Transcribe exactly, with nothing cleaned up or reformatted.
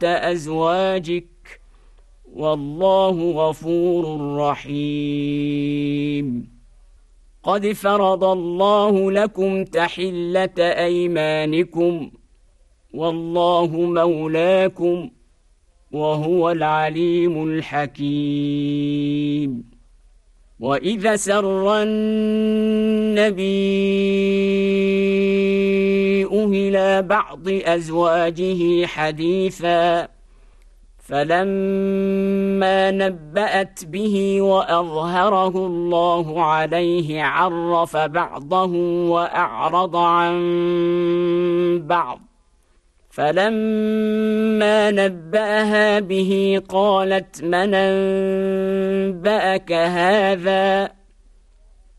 أزواجك والله غفور رحيم. قد فرض الله لكم تحلة أيمانكم والله مولاكم وهو العليم الحكيم. وإذا سر النبي إلى بعض أزواجه حديثا فلما نبأت به وأظهره الله عليه عرف بعضه وأعرض عن بعض، فلما نبأها به قالت من أنبأك هذا؟